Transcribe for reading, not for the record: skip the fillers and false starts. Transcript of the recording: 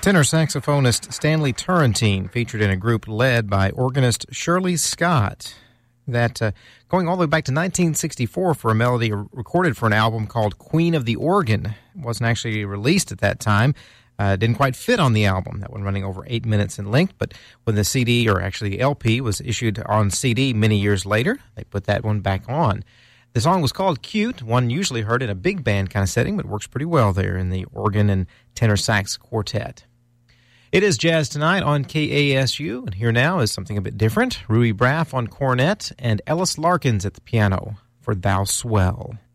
Tenor saxophonist Stanley Turrentine featured in a group led by organist Shirley Scott. That going all the way back to 1964 for a melody recorded for an album called Queen of the Organ. It wasn't actually released at that time. Didn't quite fit on the album. That one running over 8 minutes in length. But when the CD, or actually LP, was issued on CD many years later, they put that one back on. The song was called Cute, one usually heard in a big band kind of setting, but works pretty well there in the organ and tenor sax quartet. It is Jazz Tonight on KASU, and here now is something a bit different. Ruy Braff on cornet and Ellis Larkins at the piano for Thou Swell.